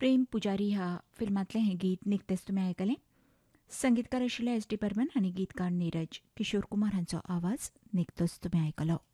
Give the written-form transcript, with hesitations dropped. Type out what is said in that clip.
प्रेम पुजारी ह्या फिल्मातले हे गीत निकतेच तुम्ही ऐकले. संगीतकार आशिल्ले एस डी बर्मन आणि गीतकार नीरज. किशोर कुमार हांचो आवाज निकतोच तुम्ही ऐकलो.